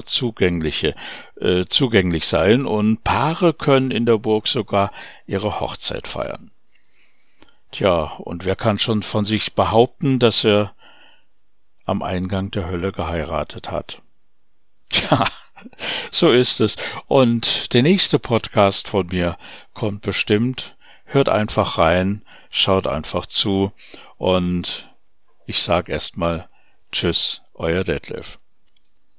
zugänglich sein und Paare können in der Burg sogar ihre Hochzeit feiern. Tja, und wer kann schon von sich behaupten, dass er am Eingang der Hölle geheiratet hat? Tja, so ist es. Und der nächste Podcast von mir kommt bestimmt. Hört einfach rein, schaut einfach zu und ich sag erstmal Tschüss, euer Detlef.